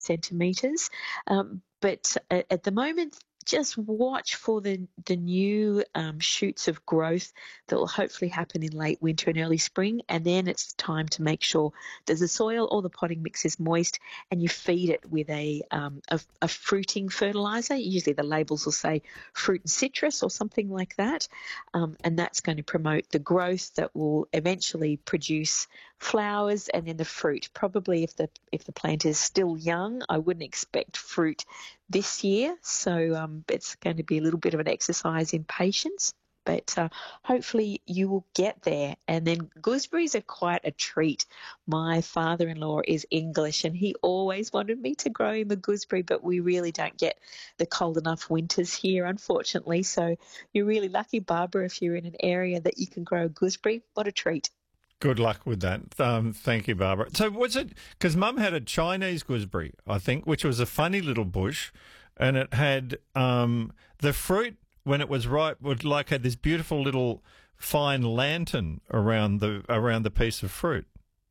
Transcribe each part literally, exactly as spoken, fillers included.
centimetres. Um, but at, at the moment, just watch for the the new um, shoots of growth that will hopefully happen in late winter and early spring, and then it's time to make sure that the soil or the potting mix is moist, and you feed it with a um, a, a fruiting fertiliser. Usually the labels will say fruit and citrus or something like that, um, and that's going to promote the growth that will eventually produce flowers and then the fruit. Probably if the if the plant is still young, I wouldn't expect fruit this year, so um, it's going to be a little bit of an exercise in patience, but uh, hopefully you will get there. And then gooseberries are quite a treat. My father-in-law is English, and he always wanted me to grow him a gooseberry, but we really don't get the cold enough winters here, unfortunately. So you're really lucky, Barbara, if you're in an area that you can grow a gooseberry. What a treat. Good luck with that. Um, thank you, Barbara. So was it, because Mum had a Chinese gooseberry, I think, which was a funny little bush, and it had um, the fruit, when it was ripe, would like had this beautiful little fine lantern around the around the piece of fruit.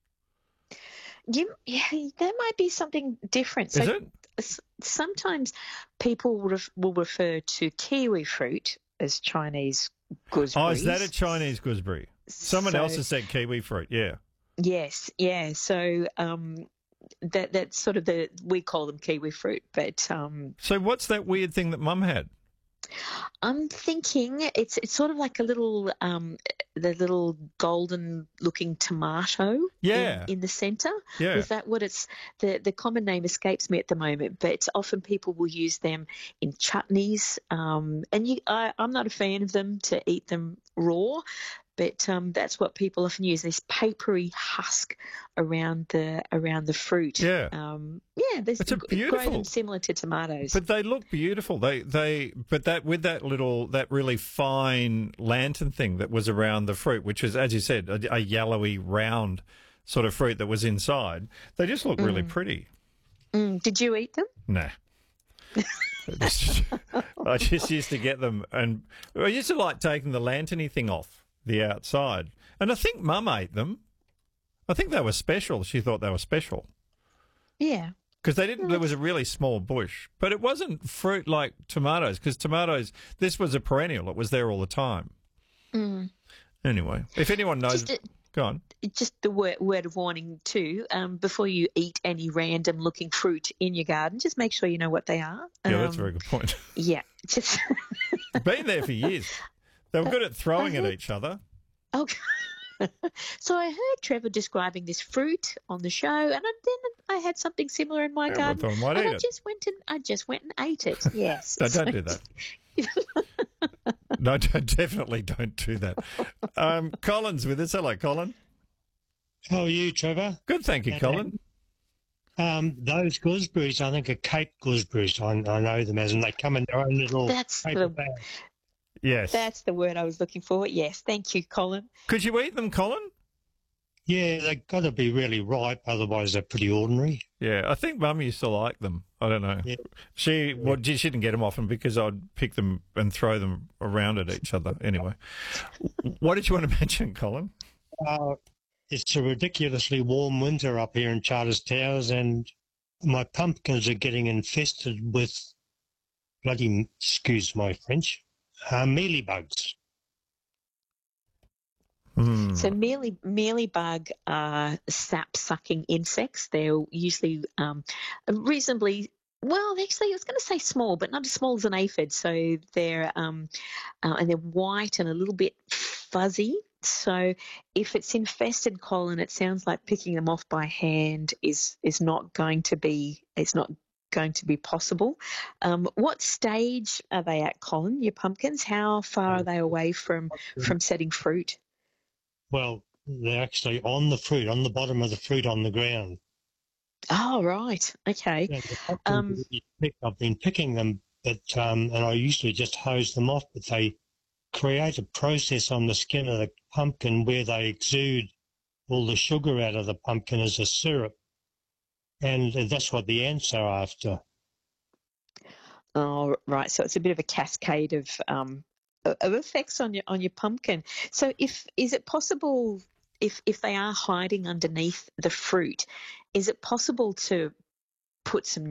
You, yeah, there might be something different. Is so it? s- Sometimes people will, ref- will refer to kiwi fruit as Chinese gooseberries. Oh, is that a Chinese gooseberry? Someone So- else has said kiwi fruit, yeah. Yes, yeah. So um, that that's sort of the we call them kiwi fruit, but um, So what's that weird thing that Mum had? I'm thinking it's it's sort of like a little um, the little golden looking tomato Yeah. in, in the centre. Yeah. Is that what it's the the common name escapes me at the moment, but often people will use them in chutneys. Um, and you, I, I'm not a fan of them to eat them raw. But um, that's what people often use, this papery husk around the around the fruit. Yeah. Um, yeah, there's It's a grow beautiful- them similar to tomatoes. But they look beautiful. They they but that with that little that really fine lantern thing that was around the fruit, which is, as you said, a, a yellowy round sort of fruit that was inside. They just look really pretty. Mm, did you eat them? Nah. I just used to get them, and I used to like taking the lanterny thing off the outside. And I think Mum ate them. I think they were special. She thought they were special. Yeah. Because they didn't. There was a really small bush, but it wasn't fruit like tomatoes. Because tomatoes, this was a perennial. It was there all the time. Mm. Anyway, if anyone knows, Just a, go on. just the word, word of warning too. Um, before you eat any random looking fruit in your garden, just make sure you know what they are. Yeah, Um, that's a very good point. Yeah. Just. Been there for years. They were good at throwing at each other. Oh. So I heard Trevor describing this fruit on the show, and I, then I had something similar in my Yeah, I garden, thought I might and eat I it. just went and I just went and ate it. Yes. No, don't do that. No, don't, definitely don't do that. Um, Colin's with us. Hello, Colin. How are you, Trevor? Good, thank you, Colin. Um, those gooseberries, I think, are Cape gooseberries. I, I know them as, and they come in their own little That's paper the bag. Yes. that's the word I was looking for. Yes, thank you, Colin. Could you eat them, Colin? Yeah, they've got to be really ripe, otherwise they're pretty ordinary. Yeah, I think Mum used to like them. I don't know. Yeah. She well, she didn't get them often because I'd pick them and throw them around at each other. Anyway, what did you want to mention, Colin? Uh, it's a ridiculously warm winter up here in Charters Towers, and my pumpkins are getting infested with bloody, excuse my French, uh, mealybugs. Hmm. So mealy mealybug are sap-sucking insects. They're usually um, reasonably well. Actually, I was going to say small, but not as small as an aphid. So they're um, uh, and they're white and a little bit fuzzy. So if it's infested, Colin, it sounds like picking them off by hand is is not going to be. It's not going to be possible. Um, what stage are they at, Colin? Your pumpkins? How far are they away from from setting fruit? Well, they're actually on the fruit, on the bottom of the fruit on the ground. Oh, right. Okay. Yeah, the pumpkins Um, that you pick, I've been picking them, but um, and I usually just hose them off, but they create a process on the skin of the pumpkin where they exude all the sugar out of the pumpkin as a syrup, and that's what the ants are after. Oh, right. So it's a bit of a cascade of um, of effects on your on your pumpkin. So, if is it possible if if they are hiding underneath the fruit, is it possible to put some